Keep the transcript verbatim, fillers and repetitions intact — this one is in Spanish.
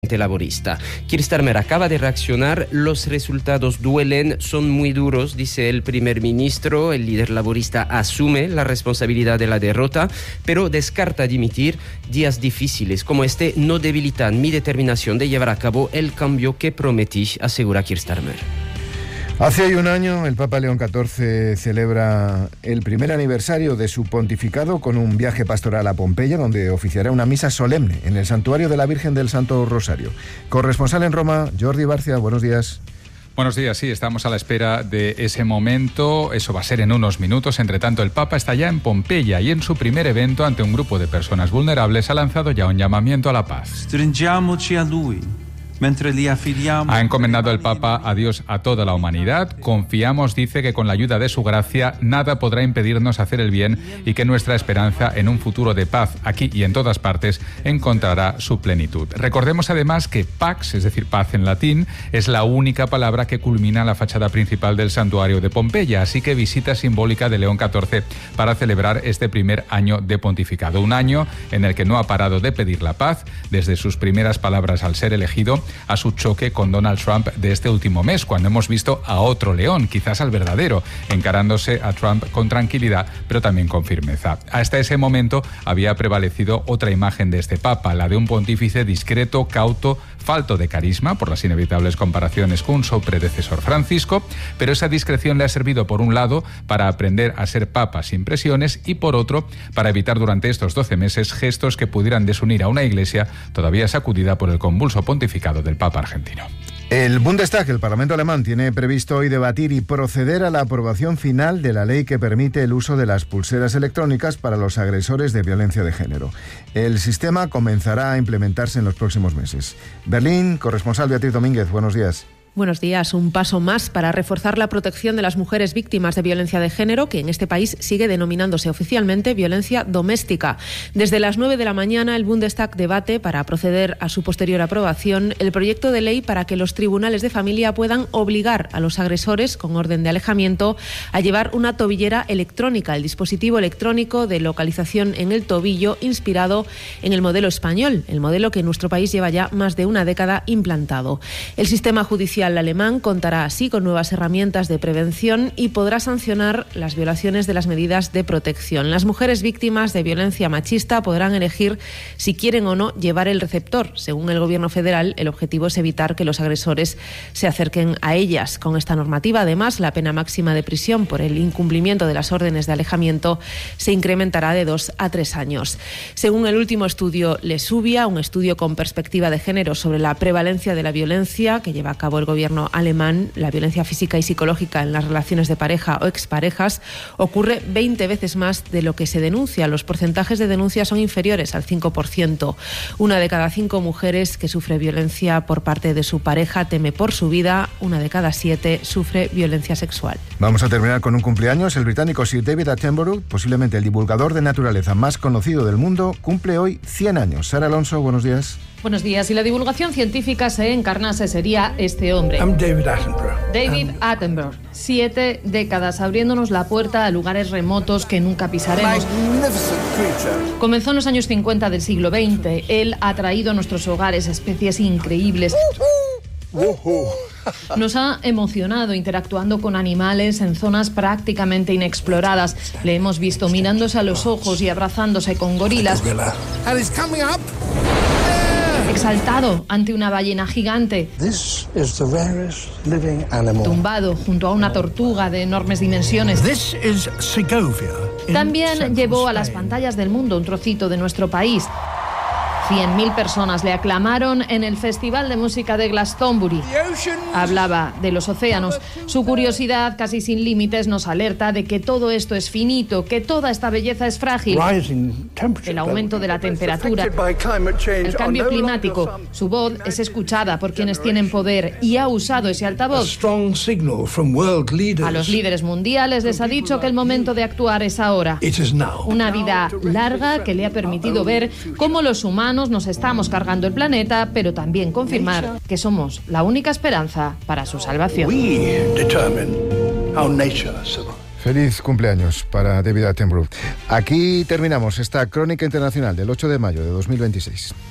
laborista. Keir Starmer acaba de reaccionar, los resultados duelen, son muy duros, dice el primer ministro. El líder laborista asume la responsabilidad de la derrota, pero descarta dimitir. Días difíciles como este no debilitan mi determinación de llevar a cabo el cambio que prometí, asegura Keir Starmer. Hace hoy un año, el Papa León catorce celebra el primer aniversario de su pontificado con un viaje pastoral a Pompeya, donde oficiará una misa solemne en el santuario de la Virgen del Santo Rosario. Corresponsal en Roma, Jordi Barcia, buenos días. Buenos días, sí, estamos a la espera de ese momento. Eso va a ser en unos minutos. Entre tanto, el Papa está ya en Pompeya y en su primer evento ante un grupo de personas vulnerables ha lanzado ya un llamamiento a la paz. Stringiamoci a lui. Ha encomendado el Papa a Dios a toda la humanidad. Confiamos, dice, que con la ayuda de su gracia nada podrá impedirnos hacer el bien y que nuestra esperanza en un futuro de paz aquí y en todas partes encontrará su plenitud. Recordemos además que Pax, es decir, paz en latín, es la única palabra que culmina la fachada principal del santuario de Pompeya, así que visita simbólica de León catorce para celebrar este primer año de pontificado. Un año en el que no ha parado de pedir la paz, desde sus primeras palabras al ser elegido a su choque con Donald Trump de este último mes, cuando hemos visto a otro león, quizás al verdadero, encarándose a Trump con tranquilidad, pero también con firmeza. Hasta ese momento había prevalecido otra imagen de este Papa, la de un pontífice discreto, cauto, falto de carisma, por las inevitables comparaciones con su predecesor Francisco, pero esa discreción le ha servido, por un lado, para aprender a ser Papa sin presiones y, por otro, para evitar durante estos doce meses gestos que pudieran desunir a una Iglesia todavía sacudida por el convulso pontificado del Papa argentino. El Bundestag, el Parlamento alemán, tiene previsto hoy debatir y proceder a la aprobación final de la ley que permite el uso de las pulseras electrónicas para los agresores de violencia de género. El sistema comenzará a implementarse en los próximos meses. Berlín, corresponsal Beatriz Domínguez, buenos días. Buenos días. Un paso más para reforzar la protección de las mujeres víctimas de violencia de género, que en este país sigue denominándose oficialmente violencia doméstica. Desde las nueve de la mañana, el Bundestag debate, para proceder a su posterior aprobación, el proyecto de ley para que los tribunales de familia puedan obligar a los agresores, con orden de alejamiento, a llevar una tobillera electrónica, el dispositivo electrónico de localización en el tobillo, inspirado en el modelo español, el modelo que en nuestro país lleva ya más de una década implantado. El sistema judicial El alemán contará así con nuevas herramientas de prevención y podrá sancionar las violaciones de las medidas de protección. Las mujeres víctimas de violencia machista podrán elegir si quieren o no llevar el receptor. Según el Gobierno federal, el objetivo es evitar que los agresores se acerquen a ellas. Con esta normativa, además, la pena máxima de prisión por el incumplimiento de las órdenes de alejamiento se incrementará de dos a tres años. Según el último estudio Lesubia, un estudio con perspectiva de género sobre la prevalencia de la violencia que lleva a cabo el gobierno alemán, la violencia física y psicológica en las relaciones de pareja o exparejas ocurre veinte veces más de lo que se denuncia. Los porcentajes de denuncia son inferiores al cinco por ciento. Una de cada cinco mujeres que sufre violencia por parte de su pareja teme por su vida. Una de cada siete sufre violencia sexual. Vamos a terminar con un cumpleaños. El británico Sir David Attenborough, posiblemente el divulgador de naturaleza más conocido del mundo, cumple hoy cien años. Sara Alonso, buenos días. Buenos días. Si la divulgación científica se encarnase, sería este hombre. I'm David Attenborough. David um, Attenborough. Siete décadas abriéndonos la puerta a lugares remotos que nunca pisaremos. Comenzó en los años cincuenta del siglo veinte. Él ha traído a nuestros hogares especies increíbles. Nos ha emocionado interactuando con animales en zonas prácticamente inexploradas. Le hemos visto mirándose a los ojos y abrazándose con gorilas. Exaltado ante una ballena gigante. This is the rarest living animal. Tumbado junto a una tortuga de enormes dimensiones. This is Segovia. También llevó a las pantallas del mundo un trocito de nuestro país. cien mil personas le aclamaron en el Festival de Música de Glastonbury. Hablaba de los océanos. Su curiosidad, casi sin límites, nos alerta de que todo esto es finito, que toda esta belleza es frágil. El aumento de la temperatura, el cambio climático. Su voz es escuchada por quienes tienen poder y ha usado ese altavoz. A los líderes mundiales les ha dicho que el momento de actuar es ahora. Una vida larga que le ha permitido ver cómo los humanos nos estamos cargando el planeta, pero también confirmar que somos la única esperanza para su salvación. Feliz cumpleaños para David Attenborough. Aquí terminamos esta crónica internacional del ocho de mayo de dos mil veintiséis.